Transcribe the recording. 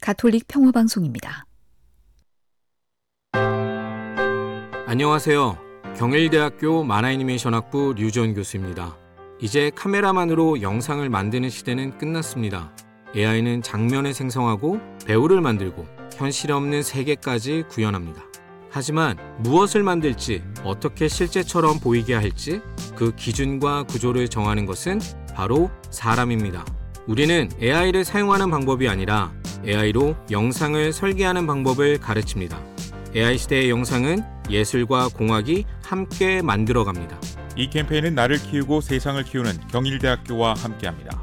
가톨릭 평화방송입니다. 안녕하세요. 경일대학교 만화애니메이션학부 류지원 교수입니다. 이제 카메라만으로 영상을 만드는 시대는 끝났습니다. AI는 장면을 생성하고 배우를 만들고 현실 없는 세계까지 구현합니다. 하지만 무엇을 만들지, 어떻게 실제처럼 보이게 할지 그 기준과 구조를 정하는 것은 바로 사람입니다. 우리는 AI를 사용하는 방법이 아니라 AI로 영상을 설계하는 방법을 가르칩니다. AI 시대의 영상은 예술과 공학이 함께 만들어갑니다. 이 캠페인은 나를 키우고 세상을 키우는 경일대학교와 함께합니다.